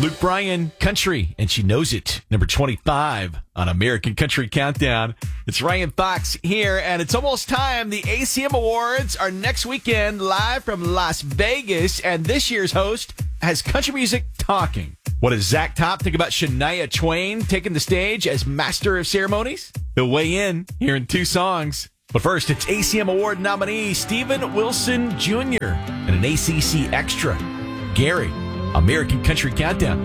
Luke Bryan, Country, and She Knows It. Number 25 on American Country Countdown. It's Ryan Fox here, and it's almost time. The ACM Awards are next weekend, live from Las Vegas, and this year's host has country music talking. What does Zach Top think about Shania Twain taking the stage as Master of Ceremonies? He'll weigh in here in 2 songs. But first, it's ACM Award nominee Steven Wilson Jr. and an ACC Extra. Gary, American Country Countdown.